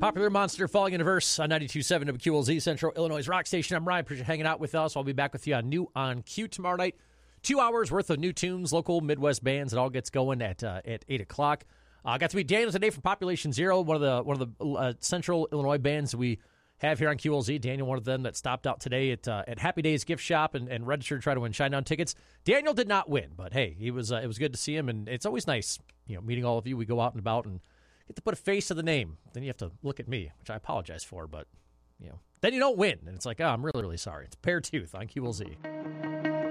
Popular Monster Falling into Verse on 92.7 WQLZ, Central Illinois Rock Station. I'm Ryan. Appreciate you hanging out with us. I'll be back with you on New on Q tomorrow night. 2 hours worth of new tunes, local Midwest bands. It all gets going at 8 o'clock. I got to meet Daniel today from Population Zero, one of the Central Illinois bands we have here on QLZ. Daniel, one of them that stopped out today at Happy Days Gift Shop and registered to try to win Shinedown tickets. Daniel did not win, but hey, it was good to see him, and it's always nice, meeting all of you. We go out and about and get to put a face to the name. Then you have to look at me, which I apologize for, but then you don't win, and it's like, I'm really, really sorry. It's Pear Tooth on QLZ.